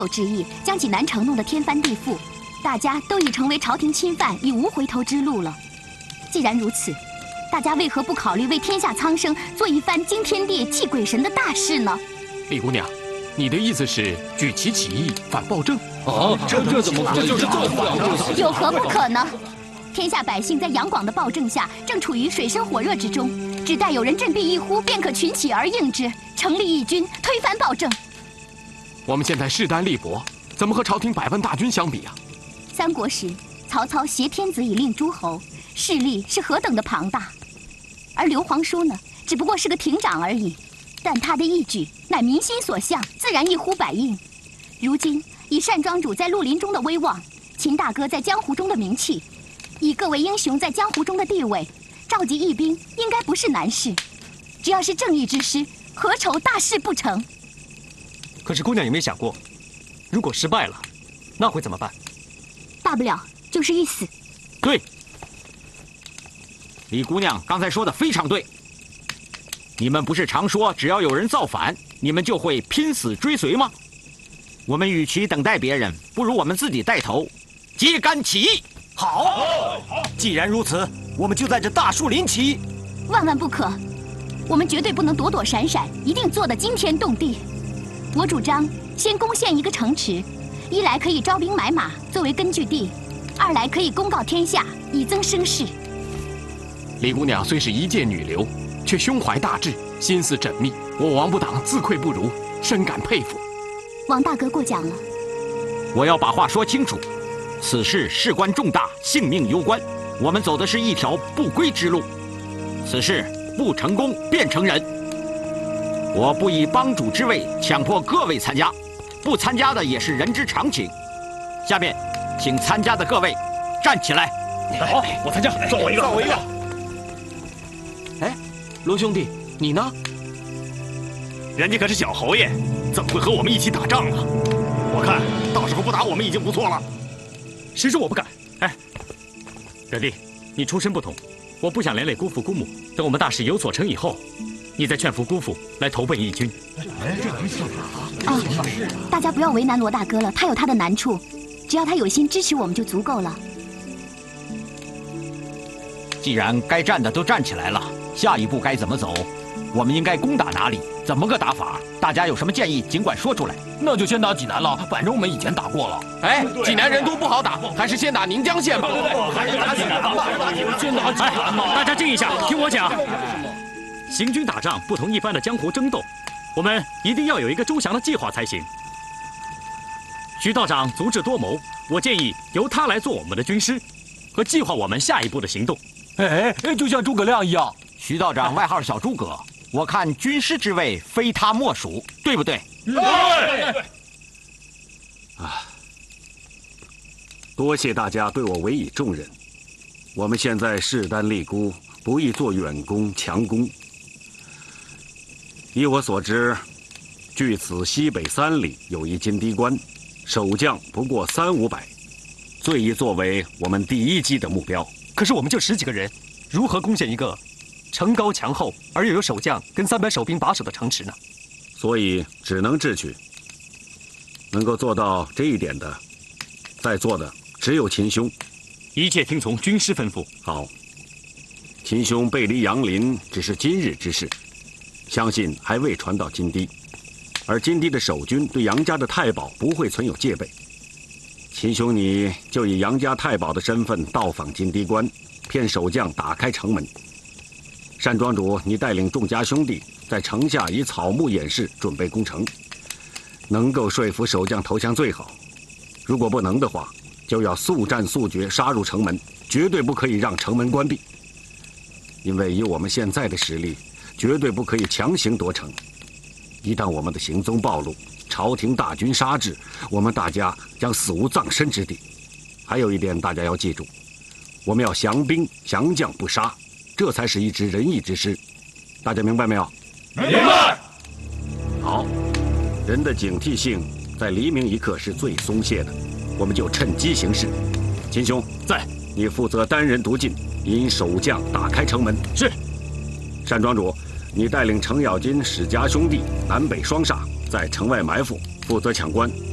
之意，将济南城弄得天翻地覆，大家都已成为朝廷侵犯，已无回头之路了。既然如此，大家为何不考虑为天下苍生做一番惊天地、泣鬼神的大事呢？ 李姑娘，你的意思是举旗起义，反暴政？ 啊，这怎么可能？这就是造反！ 有何不可呢？天下百姓在杨广的暴政下，正处于水深火热之中，只待有人振臂一呼，便可群起而应之，成立义军，推翻暴政。 我们现在势单力薄，怎么和朝廷100万大军相比啊？ 三国时，曹操挟天子以令诸侯，势力是何等的庞大，而刘皇叔呢，只不过是个亭长而已。但他的义举乃民心所向，自然一呼百应。如今以单庄主在绿林中的威望，秦大哥在江湖中的名气，以各位英雄在江湖中的地位，召集义兵应该不是难事。只要是正义之师，何愁大事不成？ 可是姑娘有没有想过，如果失败了，那会怎么办？ 大不了就是一死。 对，李姑娘刚才说的非常对。你们不是常说只要有人造反，你们就会拼死追随吗？我们与其等待别人，不如我们自己带头，揭竿起义。 好，既然如此，我们就在这大树林起义。 万万不可！我们绝对不能躲躲闪闪，一定做得惊天动地。我主张先攻陷一个城池，一来可以招兵买马作为根据地，二来可以公告天下，以增声势。 李姑娘虽是一介女流，却胸怀大志，心思缜密，我王不党自愧不如，深感佩服。 王大哥过奖了。 我要把话说清楚，此事事关重大，性命攸关，我们走的是一条不归之路。此事不成功便成仁。我不以帮主之位强迫各位参加，不参加的也是人之常情。下面，请参加的各位站起来。 好，我参加，算我一个，算我一个。 哎，罗兄弟，你呢？ 人家可是小侯爷，怎么会和我们一起打仗啊？我看到时候不打我们已经不错了。 谁说我不敢？哎，表弟，你出身不同，我不想连累姑父姑母。等我们大事有所成以后，你再劝服姑父来投奔义军。 啊，大家不要为难罗大哥了，他有他的难处，只要他有心支持我们就足够了。 既然该站的都站起来了，下一步该怎么走？我们应该攻打哪里？怎么个打法？大家有什么建议，尽管说出来。 那就先打济南了，反正我们以前打过了。 哎，济南人多不好打，还是先打宁江县吧。 还是打济南吧，先打济南嘛。 大家静一下，听我讲。行军打仗不同一般的江湖争斗，我们一定要有一个周详的计划才行。徐道长足智多谋，我建议由他来做我们的军师，和计划我们下一步的行动。 哎，就像诸葛亮一样。 徐道长外号小诸葛，我看军师之位非他莫属，对不对？ 对。 啊，多谢大家对我委以重任。我们现在势单力孤，不宜做远攻强攻。依我所知，距此西北3里有一金堤关，守将不过300-500，最宜作为我们第一击的目标。 可是我们就10几个人，如何攻陷一个城高墙厚而又有守将跟300守兵把守的城池呢？ 所以只能智取。能够做到这一点的，在座的只有秦兄。 一切听从军师吩咐。 好，秦兄背离杨林只是今日之事，相信还未传到金堤，而金堤的守军对杨家的太保不会存有戒备。秦兄，你就以杨家太保的身份到访金堤关，骗守将打开城门。单庄主，你带领众家兄弟在城下以草木掩饰，准备攻城。能够说服守将投降最好，如果不能的话，就要速战速决，杀入城门，绝对不可以让城门关闭。因为以我们现在的实力，绝对不可以强行夺城。一旦我们的行踪暴露，朝廷大军杀至，我们大家将死无葬身之地。还有一点，大家要记住，我们要降兵降将不杀，这才是一支仁义之师。大家明白没有？ 明白。 好，人的警惕性在黎明一刻是最松懈的，我们就趁机行事。秦兄在， 你负责单人独进，引守将打开城门。 是。 单庄主，你带领程咬金、史家兄弟南北双煞，在城外埋伏，负责抢关。